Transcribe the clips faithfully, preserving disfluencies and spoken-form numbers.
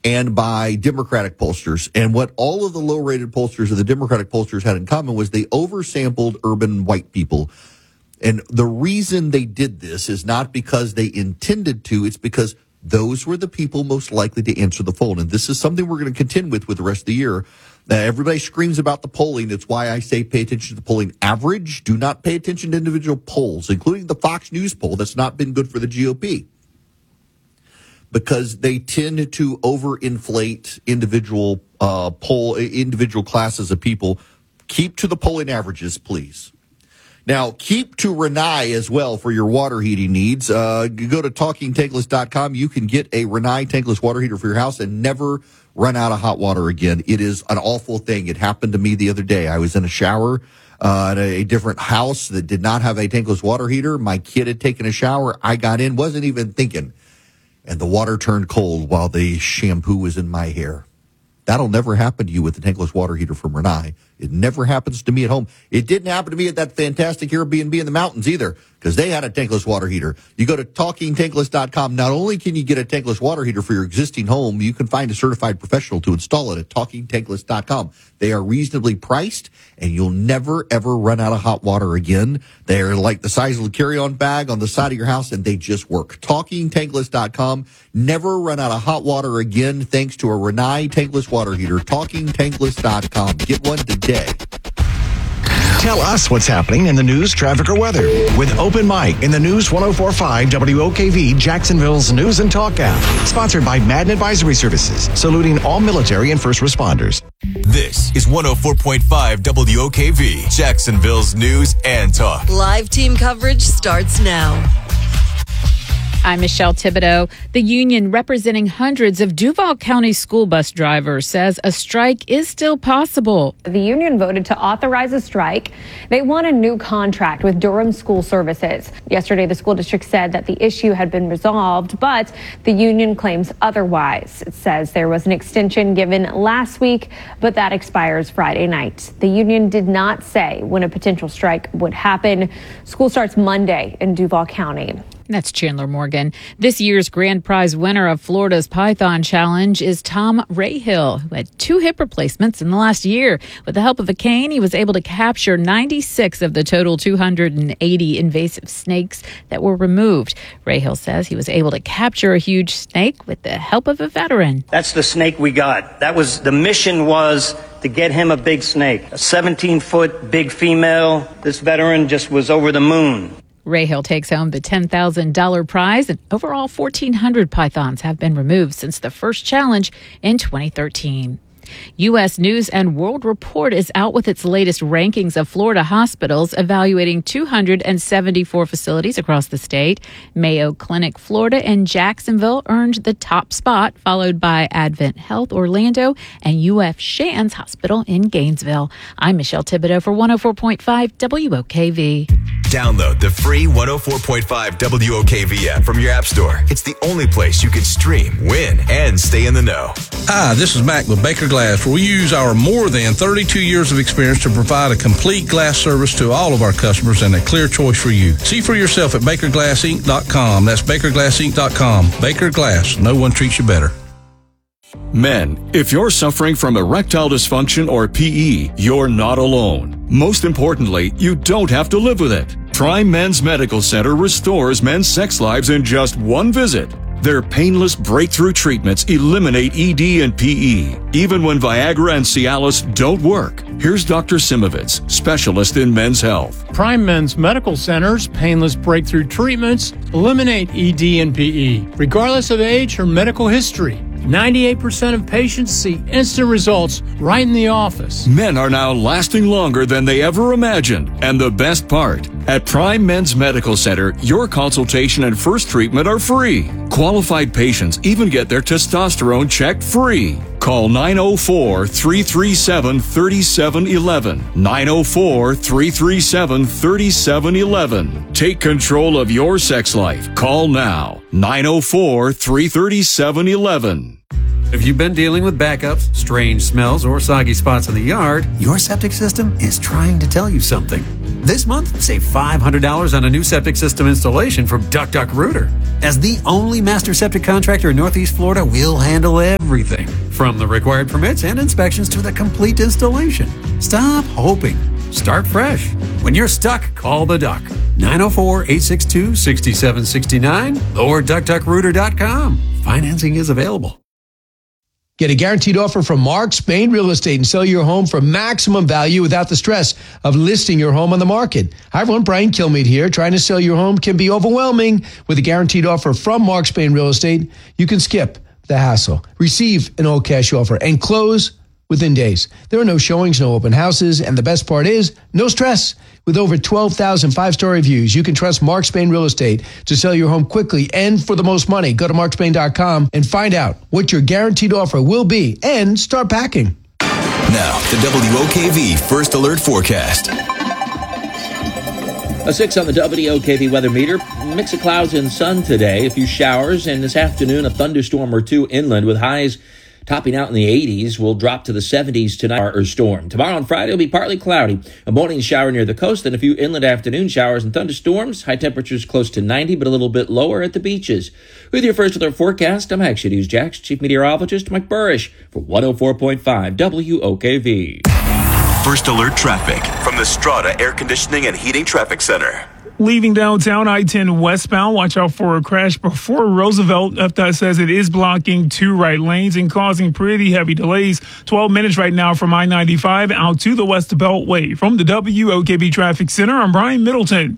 and by Democratic pollsters. And what all of the low-rated pollsters of the Democratic pollsters had in common was they oversampled urban white people. And the reason they did this is not because they intended to, it's because those were the people most likely to answer the phone. And this is something we're going to contend with with the rest of the year. Uh, everybody screams about the polling. It's why I say pay attention to the polling average. Do not pay attention to individual polls, including the Fox News poll that's not been good for the G O P. Because they tend to overinflate individual uh, poll, individual classes of people. Keep to the polling averages, please. Now, keep to Rinnai as well for your water heating needs. Uh, you go to talking tankless dot com. You can get a Rinnai tankless water heater for your house and never run out of hot water again. It is an awful thing. It happened to me the other day. I was in a shower uh, at a different house that did not have a tankless water heater. My kid had taken a shower. I got in, wasn't even thinking. And the water turned cold while the shampoo was in my hair. That'll never happen to you with the tankless water heater from Rinnai. It never happens to me at home. It didn't happen to me at that fantastic Airbnb in the mountains either, because they had a tankless water heater. You go to talking tankless dot com. Not only can you get a tankless water heater for your existing home, you can find a certified professional to install it at talking tankless dot com. They are reasonably priced, and you'll never, ever run out of hot water again. They are like the size of a carry-on bag on the side of your house, and they just work. talking tankless dot com. Never run out of hot water again thanks to a Rinnai tankless water heater. talking tankless dot com. Get one today. Tell us what's happening in the news, traffic, or weather with Open Mic in the News one oh four point five W O K V, Jacksonville's News and Talk app. Sponsored by Madden Advisory Services, saluting all military and first responders. This is one oh four point five W O K V, Jacksonville's News and Talk. Live team coverage starts now. I'm Michelle Thibodeau. The union representing hundreds of Duval County school bus drivers says a strike is still possible. The union voted to authorize a strike. They want a new contract with Durham School Services. Yesterday, the school district said that the issue had been resolved, but the union claims otherwise. It says there was an extension given last week, but that expires Friday night. The union did not say when a potential strike would happen. School starts Monday in Duval County. That's Chandler Morgan. This year's grand prize winner of Florida's Python Challenge is Tom Rahill, who had two hip replacements in the last year. With the help of a cane, he was able to capture ninety-six of the total two hundred eighty invasive snakes that were removed. Rahill says he was able to capture a huge snake with the help of a veteran. That's the snake we got. That was the mission, was to get him a big snake, a seventeen-foot big female. This veteran just was over the moon. Rahill takes home the ten thousand dollars prize, and overall fourteen hundred pythons have been removed since the first challenge in twenty thirteen. U S News and World Report is out with its latest rankings of Florida hospitals, evaluating two hundred seventy-four facilities across the state. Mayo Clinic Florida and Jacksonville earned the top spot, followed by Advent Health Orlando and U F Shands Hospital in Gainesville. I'm Michelle Thibodeau for one oh four point five W O K V. Download the free one oh four point five W O K V app from your app store. It's the only place you can stream, win, and stay in the know. Hi, this is Mac with Baker Glass, where we use our more than thirty-two years of experience to provide a complete glass service to all of our customers and a clear choice for you. See for yourself at baker glass inc dot com. That's baker glass inc dot com. Baker Glass, no one treats you better. Men, if you're suffering from erectile dysfunction or P E, you're not alone. Most importantly, you don't have to live with it. Prime Men's Medical Center restores men's sex lives in just one visit. Their painless breakthrough treatments eliminate E D and P E, even when Viagra and Cialis don't work. Here's Doctor Simovitz, specialist in men's health. Prime Men's Medical Center's painless breakthrough treatments eliminate E D and P E, regardless of age or medical history. ninety-eight percent of patients see instant results right in the office. Men are now lasting longer than they ever imagined. And the best part, at Prime Men's Medical Center, your consultation and first treatment are free. Qualified patients even get their testosterone checked free. Call nine oh four, three three seven, three seven one one. nine oh four, three three seven, three seven one one. Take control of your sex life. Call now. nine oh four, three three seven, one one. If you've been dealing with backups, strange smells, or soggy spots in the yard, your septic system is trying to tell you something. This month, save five hundred dollars on a new septic system installation from Duck Duck Rooter. As the only master septic contractor in Northeast Florida, we'll handle everything everything, from the required permits and inspections to the complete installation. Stop hoping. Start fresh. When you're stuck, call the Duck. nine oh four, eight six two, six seven six nine or duck duck rooter dot com. Financing is available. Get a guaranteed offer from Mark Spain Real Estate and sell your home for maximum value without the stress of listing your home on the market. Hi, everyone. Brian Kilmeade here. Trying to sell your home can be overwhelming. With a guaranteed offer from Mark Spain Real Estate, you can skip the hassle, receive an all-cash offer, and close within days. There are no showings, no open houses, and the best part is no stress. With over twelve thousand five-star reviews, you can trust Mark Spain Real Estate to sell your home quickly and for the most money. Go to mark spain dot com and find out what your guaranteed offer will be and start packing. Now, the W O K V First Alert Forecast. A six on the W O K V weather meter. Mix of clouds and sun today. A few showers, and this afternoon a thunderstorm or two inland with highs topping out in the eighties. Will drop to the seventies tonight or storm. Tomorrow and Friday will be partly cloudy. A morning shower near the coast, and a few inland afternoon showers and thunderstorms. High temperatures close to ninety, but a little bit lower at the beaches. With your first alert forecast, I'm Action News Jax Chief Meteorologist Mike Burrish for one oh four point five W O K V. First Alert traffic from the Strata Air Conditioning and Heating Traffic Center. Leaving downtown I ten westbound, watch out for a crash before Roosevelt. F D O T says it is blocking two right lanes and causing pretty heavy delays. twelve minutes right now from I ninety-five out to the West Beltway. From the W O K V Traffic Center, I'm Brian Middleton.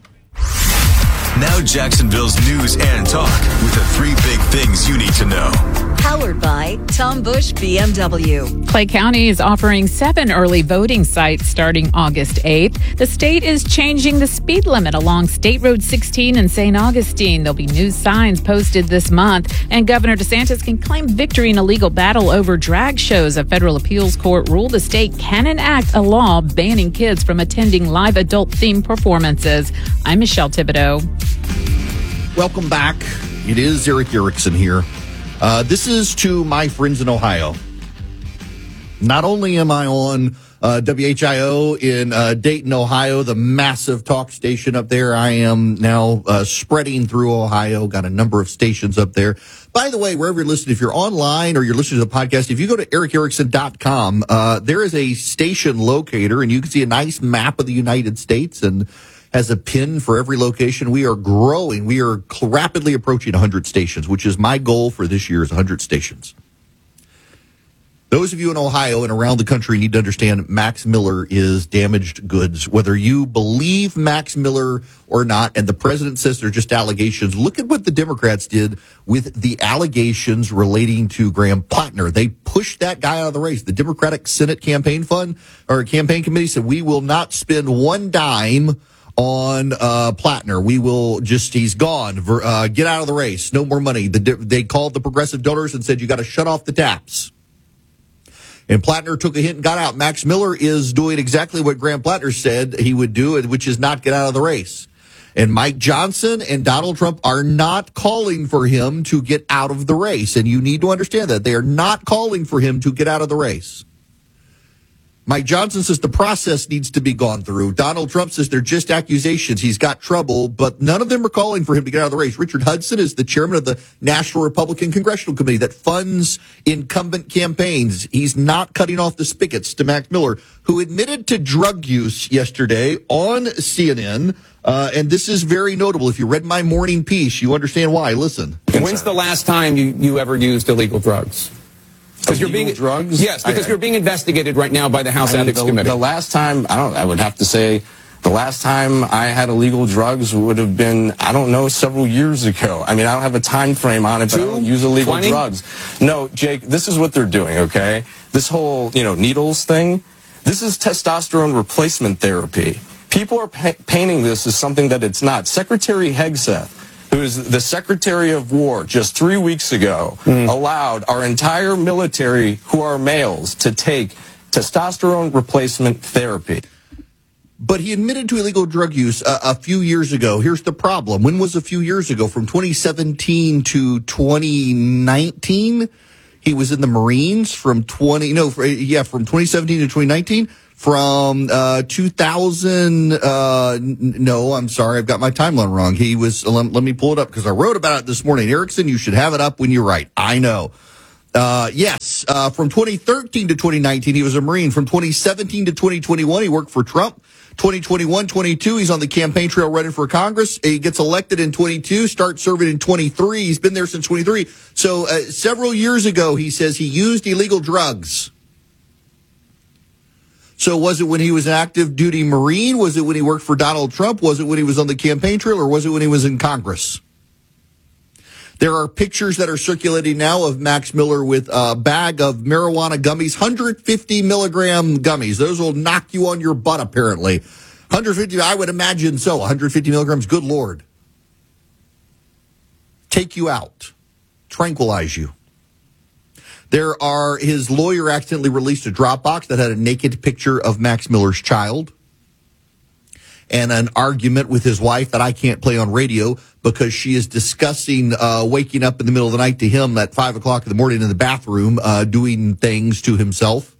Now Jacksonville's news and talk with the three big things you need to know. Powered by Tom Bush B M W. Clay County is offering seven early voting sites starting August eighth. The state is changing the speed limit along State Road sixteen in Saint Augustine. There'll be new signs posted this month, and Governor DeSantis can claim victory in a legal battle over drag shows. A federal appeals court ruled the state can enact a law banning kids from attending live adult-themed performances. I'm Michelle Thibodeau. Welcome back. It is Eric Erickson here. Uh, this is to my friends in Ohio. Not only am I on uh, W H I O in uh, Dayton, Ohio, the massive talk station up there, I am now uh, spreading through Ohio, got a number of stations up there. By the way, wherever you're listening, if you're online or you're listening to the podcast, if you go to eric erickson dot com, uh, there is a station locator, and you can see a nice map of the United States and has a pin for every location. We are growing. We are rapidly approaching one hundred stations, which is my goal for this year is one hundred stations. Those of you in Ohio and around the country need to understand Max Miller is damaged goods. Whether you believe Max Miller or not, and the president says they're just allegations, look at what the Democrats did with the allegations relating to Graham Plattner. They pushed that guy out of the race. The Democratic Senate Campaign Fund or Campaign Committee said, we will not spend one dime on uh, Plattner. We will just, he's gone. Uh, get out of the race. No more money. The, they called the progressive donors and said, you got to shut off the taps. And Plattner took a hint and got out. Max Miller is doing exactly what Graham Plattner said he would do, which is not get out of the race. And Mike Johnson and Donald Trump are not calling for him to get out of the race. And you need to understand that. They are not calling for him to get out of the race. Mike Johnson says the process needs to be gone through. Donald Trump says they're just accusations. He's got trouble, but none of them are calling for him to get out of the race. Richard Hudson is the chairman of the National Republican Congressional Committee that funds incumbent campaigns. He's not cutting off the spigots to Max Miller, who admitted to drug use yesterday on C N N. Uh, and this is very notable. If you read my morning piece, you understand why. Listen. When's the last time you, you ever used illegal drugs? Because you're being drugs. Yes, because I, you're being investigated right now by the House I mean, Ethics the, Committee. The last time, I don't. I would have to say, the last time I had illegal drugs would have been, I don't know, several years ago. I mean, I don't have a time frame on it, but Two, I don't use illegal twenty? Drugs. No, Jake, this is what they're doing. Okay, this whole you know needles thing. This is testosterone replacement therapy. People are pa- painting this as something that it's not. Secretary Hegseth, who is the Secretary of War, just three weeks ago, mm. allowed our entire military, who are males, to take testosterone replacement therapy. But he admitted to illegal drug use a, a few years ago. Here's the problem. When was a few years ago? From twenty seventeen to twenty nineteen? He was in the Marines from twenty, no, yeah, from twenty seventeen to twenty nineteen. From uh two thousand, uh no, I'm sorry, I've got my timeline wrong. He was, let, let me pull it up because I wrote about it this morning. Erickson, you should have it up when you write. I know. Uh, yes, uh, from twenty thirteen to twenty nineteen, he was a Marine. From twenty seventeen to twenty twenty-one, he worked for Trump. twenty twenty-one, twenty-two, he's on the campaign trail running for Congress. He gets elected in twenty-two, starts serving in twenty-three. He's been there since twenty-three. So uh, several years ago, he says he used illegal drugs. So was it when he was an active duty Marine? Was it when he worked for Donald Trump? Was it when he was on the campaign trail? Or was it when he was in Congress? There are pictures that are circulating now of Max Miller with a bag of marijuana gummies, one hundred fifty milligram gummies. Those will knock you on your butt, apparently. one hundred fifty, I would imagine so. one hundred fifty milligrams, good Lord. Take you out. Tranquilize you. There are, his lawyer accidentally released a Dropbox that had a naked picture of Max Miller's child. And an argument with his wife that I can't play on radio because she is discussing uh, waking up in the middle of the night to him at five o'clock in the morning in the bathroom uh, doing things to himself.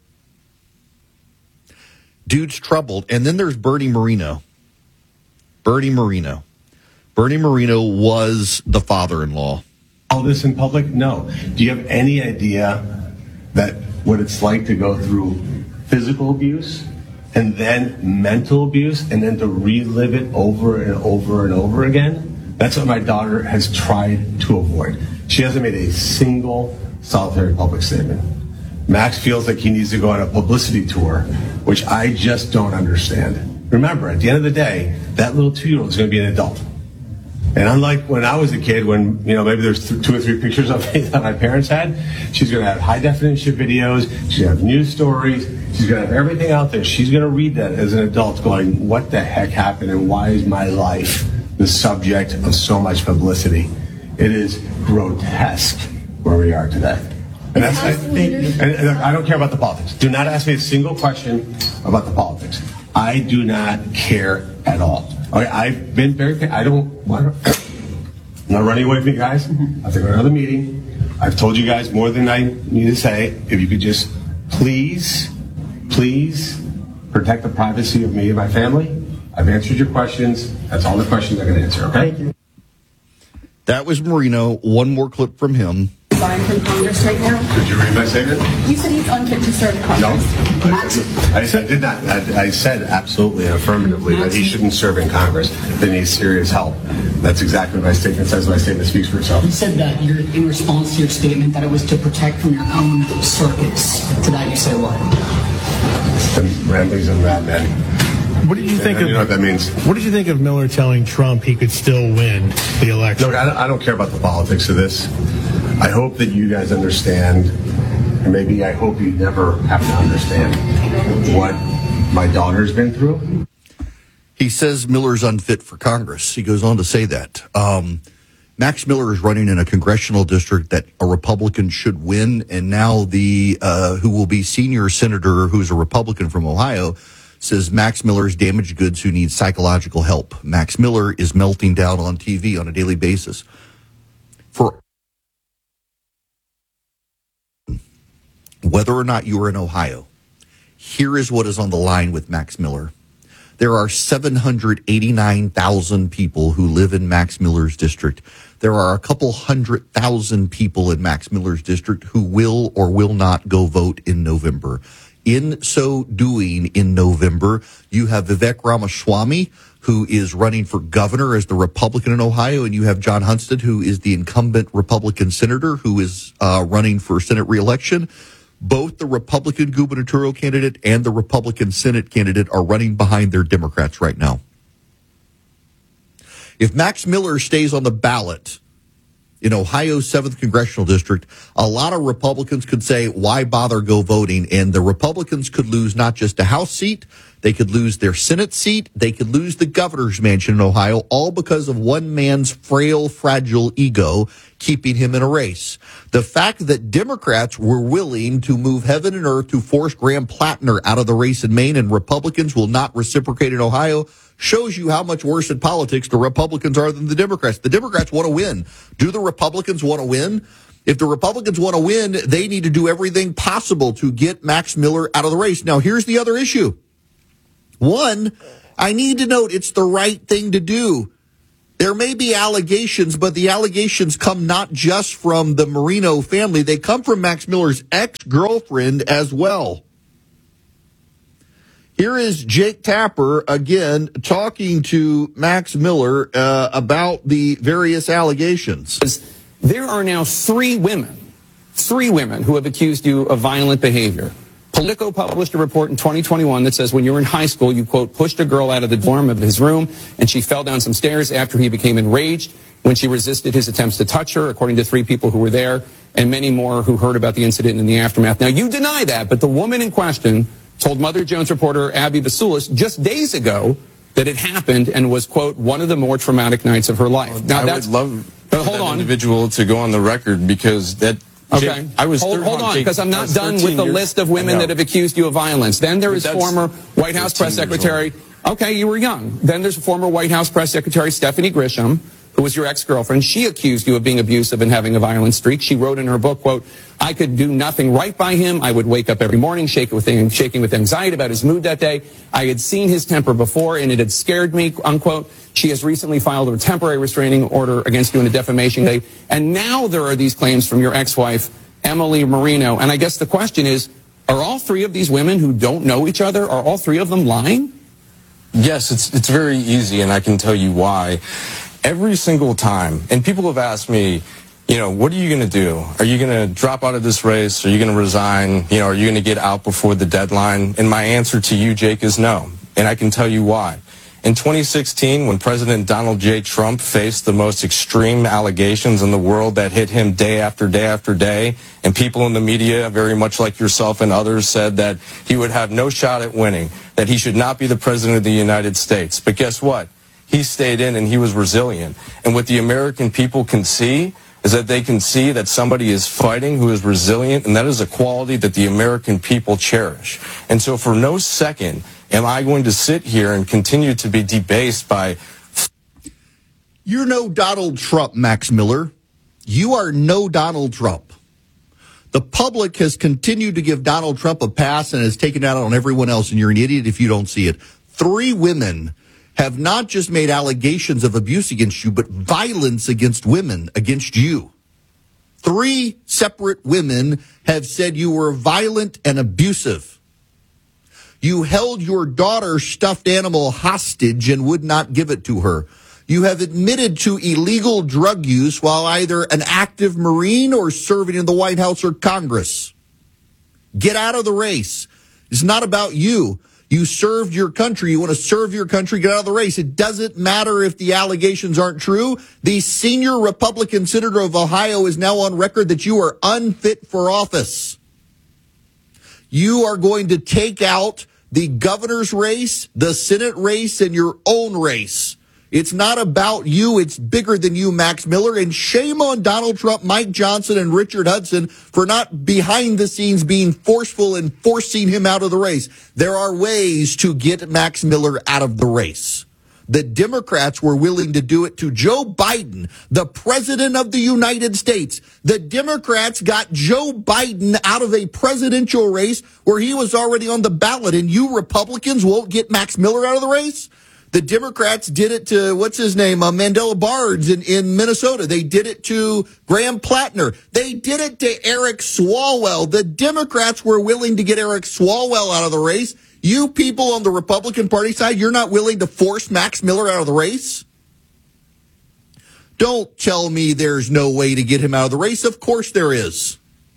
Dude's troubled. And then there's Bernie Moreno. Bernie Moreno. Bernie Moreno was the father-in-law. All this in public? No. Do you have any idea that what it's like to go through physical abuse and then mental abuse, and then to relive it over and over and over again? That's what my daughter has tried to avoid. She hasn't made a single solitary public statement. Max feels like he needs to go on a publicity tour, which I just don't understand. Remember, at the end of the day, that little two-year-old is going to be an adult. And unlike when I was a kid, when, you know, maybe there's th- two or three pictures of me that my parents had, she's going to have high-definition videos, she's going to have news stories, she's going to have everything out there. She's going to read that as an adult going, what the heck happened and why is my life the subject of so much publicity? It is grotesque where we are today. And that's, I, and, and I don't care about the politics. Do not ask me a single question about the politics. I do not care at all. Okay, I've been very, I don't want to, I'm not running away from you guys. I have to go to another meeting. I've told you guys more than I need to say. If you could just please, please protect the privacy of me and my family. I've answered your questions. That's all the questions I'm going to answer, okay? Thank you. That was Moreno. One more clip from him. Resign from Congress right now? Did you read my statement? You said he's unfit to serve Congress. No, I, I did not. I, I said absolutely and affirmatively that he shouldn't serve in Congress, that he needs serious help. That's exactly what my statement says. My statement speaks for itself. You said that you're in response to your statement that it was to protect from your own circuits. To that you say what? The ramblings of that man. What did you think and of? You know what that means? What did you think of Miller telling Trump he could still win the election? Look, I don't, I don't care about the politics of this. I hope that you guys understand, and maybe I hope you never have to understand what my daughter's been through. He says Miller's unfit for Congress. He goes on to say that. Um, Max Miller is running in a congressional district that a Republican should win, and now the uh, who will be senior senator, who's a Republican from Ohio, says Max Miller is damaged goods who needs psychological help. Max Miller is melting down on T V on a daily basis. For whether or not you are in Ohio, here is what is on the line with Max Miller. There are seven hundred eighty-nine thousand people who live in Max Miller's district. There are a couple hundred thousand people in Max Miller's district who will or will not go vote in November. In so doing, in November, you have Vivek Ramaswamy, who is running for governor as the Republican in Ohio, and you have John Hunstead, who is the incumbent Republican senator who is uh, running for Senate reelection. Both the Republican gubernatorial candidate and the Republican Senate candidate are running behind their Democrats right now. If Max Miller stays on the ballot in Ohio's seventh Congressional District, a lot of Republicans could say, why bother go voting? And the Republicans could lose not just a House seat, they could lose their Senate seat, they could lose the governor's mansion in Ohio, all because of one man's frail, fragile ego keeping him in a race. The fact that Democrats were willing to move heaven and earth to force Graham Plattner out of the race in Maine and Republicans will not reciprocate in Ohio shows you how much worse in politics the Republicans are than the Democrats. The Democrats want to win. Do the Republicans want to win? If the Republicans want to win, they need to do everything possible to get Max Miller out of the race. Now, here's the other issue. One, I need to note it's the right thing to do. There may be allegations, but the allegations come not just from the Marino family. They come from Max Miller's ex-girlfriend as well. Here is Jake Tapper, again, talking to Max Miller uh, about the various allegations. There are now three women, three women who have accused you of violent behavior. Politico published a report in twenty twenty-one that says when you were in high school, you, quote, pushed a girl out of the dorm of his room, and she fell down some stairs after he became enraged when she resisted his attempts to touch her, according to three people who were there, and many more who heard about the incident in the aftermath. Now, you deny that, but the woman in question told Mother Jones reporter Abby Basoulis just days ago that it happened and was, quote, one of the more traumatic nights of her life. Now, I that's, would love but hold that on. individual to go on the record because that... Okay. Jake, I was hold, hold on, because I'm not done with the years. list of women that have accused you of violence. Then there is former White House press secretary. Okay, you were young. Then there's former White House press secretary Stephanie Grisham, who was your ex-girlfriend. She accused you of being abusive and having a violent streak. She wrote in her book, quote, I could do nothing right by him. I would wake up every morning shaking with, shaking with anxiety about his mood that day. I had seen his temper before, and it had scared me, unquote. She has recently filed a temporary restraining order against you in a defamation case. And now there are these claims from your ex-wife, Emily Marino. And I guess the question is, are all three of these women who don't know each other, are all three of them lying? Yes, it's it's very easy, and I can tell you why. Every single time, and people have asked me, you know, what are you going to do? Are you going to drop out of this race? Are you going to resign? You know, are you going to get out before the deadline? And my answer to you, Jake, is no. And I can tell you why. In twenty sixteen, when President Donald J. Trump faced the most extreme allegations in the world that hit him day after day after day, and people in the media, very much like yourself and others, said that he would have no shot at winning, that he should not be the President of the United States. But guess what? He stayed in and he was resilient. And what the American people can see is that they can see that somebody is fighting who is resilient, and that is a quality that the American people cherish. And so for no second am I going to sit here and continue to be debased by... You're no Donald Trump, Max Miller. You are no Donald Trump. The public has continued to give Donald Trump a pass and has taken it out on everyone else, and you're an idiot if you don't see it. Three women have not just made allegations of abuse against you, but violence against women, against you. Three separate women have said you were violent and abusive. You held your daughter's stuffed animal hostage and would not give it to her. You have admitted to illegal drug use while either an active Marine or serving in the White House or Congress. Get out of the race. It's not about you. You served your country. You want to serve your country, get out of the race. It doesn't matter if the allegations aren't true. The senior Republican senator of Ohio is now on record that you are unfit for office. You are going to take out the governor's race, the Senate race, and your own race. It's not about you. It's bigger than you, Max Miller. And shame on Donald Trump, Mike Johnson, and Richard Hudson for not behind the scenes being forceful and forcing him out of the race. There are ways to get Max Miller out of the race. The Democrats were willing to do it to Joe Biden, the president of the United States. The Democrats got Joe Biden out of a presidential race where he was already on the ballot, and you Republicans won't get Max Miller out of the race? The Democrats did it to, what's his name, uh, Mandela Barnes in, in Minnesota. They did it to Graham Plattner. They did it to Eric Swalwell. The Democrats were willing to get Eric Swalwell out of the race. You people on the Republican Party side, you're not willing to force Max Miller out of the race? Don't tell me there's no way to get him out of the race. Of course there is.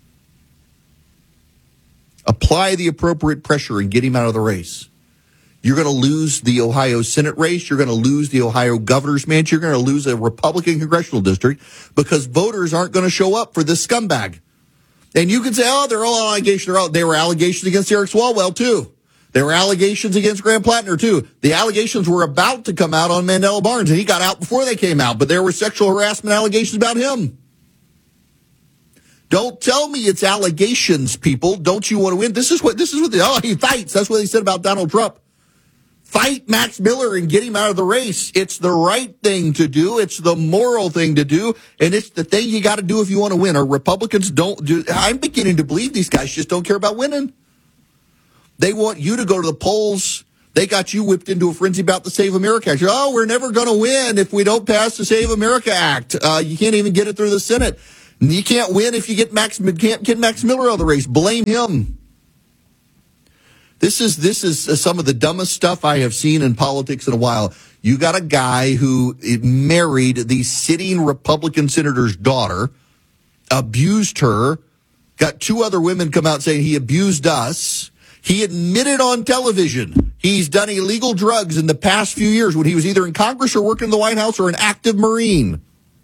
Apply the appropriate pressure and get him out of the race. You're going to lose the Ohio Senate race. You're going to lose the Ohio governor's mansion. You're going to lose a Republican congressional district because voters aren't going to show up for this scumbag. And you can say, oh, they're all allegations. They're all, they were allegations against Eric Swalwell, too. There were allegations against Graham Plattner, too. The allegations were about to come out on Mandela Barnes, and he got out before they came out. But there were sexual harassment allegations about him. Don't tell me it's allegations, people. Don't you want to win? This is what, this is what, the, oh, he fights. That's what they said about Donald Trump. Fight Max Miller and get him out of the race. It's the right thing to do. It's the moral thing to do. And it's the thing you got to do if you want to win. Or Republicans don't do. I'm beginning to believe these guys just don't care about winning. They want you to go to the polls. They got you whipped into a frenzy about the Save America Act. Oh, we're never going to win if we don't pass the Save America Act. Uh, you can't even get it through the Senate. You can't win if you get Max, can't get Max Miller out of the race. Blame him. This is this is some of the dumbest stuff I have seen in politics in a while. You got a guy who married the sitting Republican senator's daughter, abused her, got two other women come out saying he abused us. He admitted on television he's done illegal drugs in the past few years when he was either in Congress or working in the White House or an active Marine.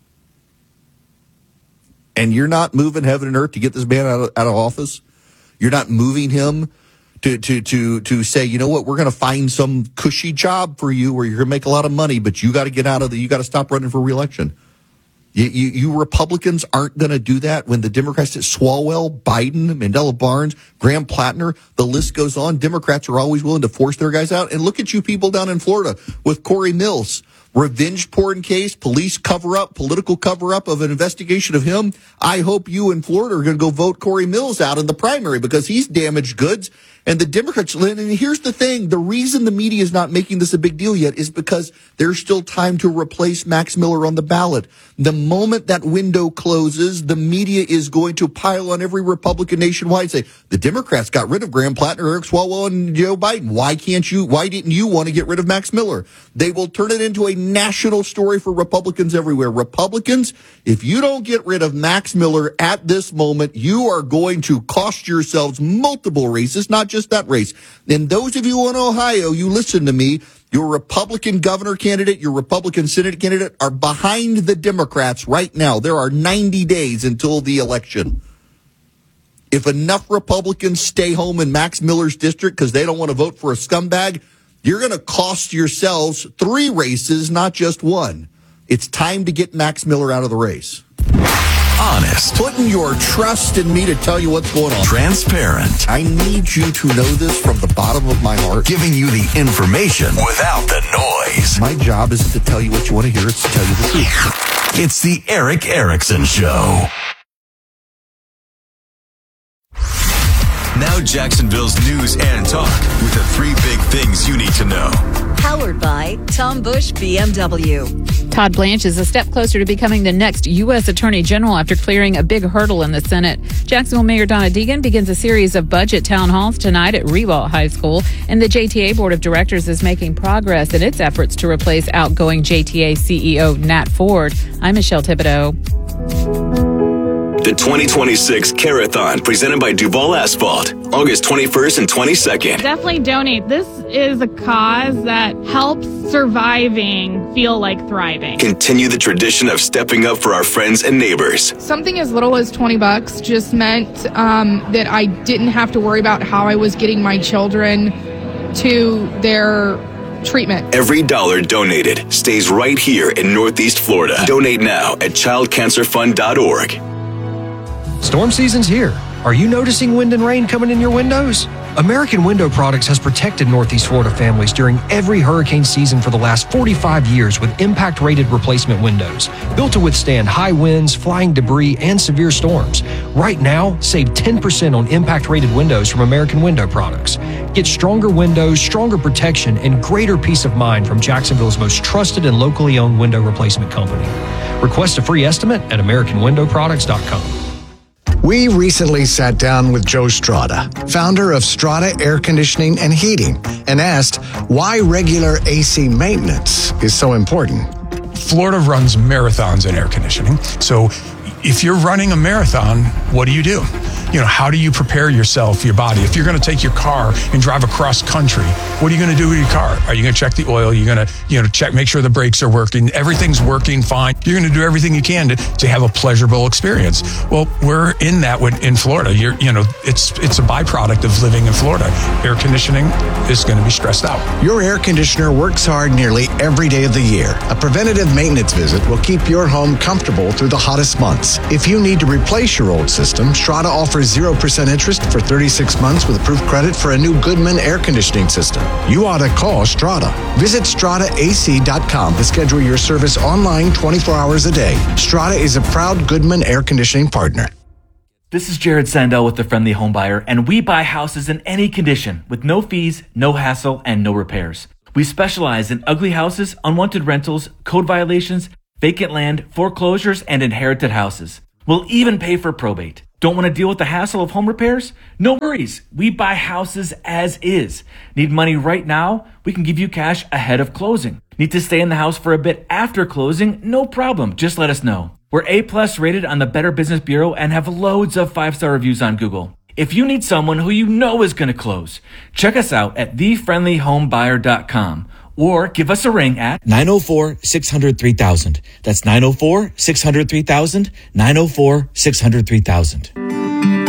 And you're not moving heaven and earth to get this man out of, out of office? You're not moving him to to to to say, you know what, we're going to find some cushy job for you where you're going to make a lot of money, but you got to get out of the, you got to stop running for re-election. You, you, you Republicans aren't going to do that when the Democrats, Swalwell, Biden, Mandela Barnes, Graham Plattner, the list goes on. Democrats are always willing to force their guys out. And look at you people down in Florida with Corey Mills. Revenge porn case, police cover-up, political cover-up of an investigation of him. I hope you in Florida are going to go vote Corey Mills out in the primary because he's damaged goods. And the Democrats, and here's the thing, the reason the media is not making this a big deal yet is because there's still time to replace Max Miller on the ballot. The moment that window closes, the media is going to pile on every Republican nationwide and say, the Democrats got rid of Graham Plattner, Eric Swalwell, and Joe Biden. Why can't you, why didn't you want to get rid of Max Miller? They will turn it into a national story for Republicans everywhere. Republicans, if you don't get rid of Max Miller at this moment, you are going to cost yourselves multiple races, not just that race. And those of you in Ohio, you listen to me, your Republican governor candidate, your Republican Senate candidate are behind the Democrats right now. There are ninety days until the election. If enough Republicans stay home in Max Miller's district because they don't want to vote for a scumbag, you're going to cost yourselves three races, not just one. It's time to get Max Miller out of the race. Honest. Putting your trust in me to tell you what's going on. Transparent. I need you to know this from the bottom of my heart. Giving you the information without the noise. My job isn't to tell you what you want to hear, it's to tell you the truth. It's the Eric Erickson Show. Now Jacksonville's news and talk with the three big things you need to know. Powered by Tom Bush B M W. Todd Blanche is a step closer to becoming the next U S Attorney General after clearing a big hurdle in the Senate. Jacksonville Mayor Donna Deegan begins a series of budget town halls tonight at Ribault High School, and the J T A Board of Directors is making progress in its efforts to replace outgoing J T A C E O Nat Ford. I'm Michelle Thibodeau. The twenty twenty-six Carathon, presented by Duval Asphalt, August twenty-first and twenty-second. Definitely donate. This is a cause that helps surviving feel like thriving. Continue the tradition of stepping up for our friends and neighbors. Something as little as twenty bucks just meant um, that I didn't have to worry about how I was getting my children to their treatment. Every dollar donated stays right here in Northeast Florida. Donate now at child cancer fund dot org. Storm season's here. Are you noticing wind and rain coming in your windows? American Window Products has protected Northeast Florida families during every hurricane season for the last forty-five years with impact-rated replacement windows, built to withstand high winds, flying debris, and severe storms. Right now, save ten percent on impact-rated windows from American Window Products. Get stronger windows, stronger protection, and greater peace of mind from Jacksonville's most trusted and locally owned window replacement company. Request a free estimate at American Window Products dot com. We recently sat down with Joe Strada, founder of Strada Air Conditioning and Heating, and asked why regular A C maintenance is so important. Florida runs marathons in air conditioning. So if you're running a marathon, what do you do? You know, how do you prepare yourself, your body? If you're going to take your car and drive across country, what are you going to do with your car? Are you going to check the oil? You're going to, you know, check, make sure the brakes are working. Everything's working fine. You're going to do everything you can to, to have a pleasurable experience. Well, we're in that with, in Florida. You're, you know, it's it's a byproduct of living in Florida. Air conditioning is going to be stressed out. Your air conditioner works hard nearly every day of the year. A preventative maintenance visit will keep your home comfortable through the hottest months. If you need to replace your old system, Strada offers zero percent interest for thirty-six months with approved credit for a new Goodman air conditioning system. You ought to call Strada. Visit strada A C dot com to schedule your service online twenty-four hours a day. Strada is a proud Goodman air conditioning partner. This is Jared Sandell with The Friendly Home Buyer, and we buy houses in any condition with no fees, no hassle, and no repairs. We specialize in ugly houses, unwanted rentals, code violations, vacant land, foreclosures, and inherited houses. We'll even pay for probate. Don't want to deal with the hassle of home repairs? No worries. We buy houses as is. Need money right now? We can give you cash ahead of closing. Need to stay in the house for a bit after closing? No problem. Just let us know. We're A-plus rated on the Better Business Bureau and have loads of five-star reviews on Google. If you need someone who you know is going to close, check us out at the friendly home buyer dot com or give us a ring at nine oh four, six hundred, three thousand. That's nine oh four, six hundred, three thousand, nine oh four, six hundred, three thousand.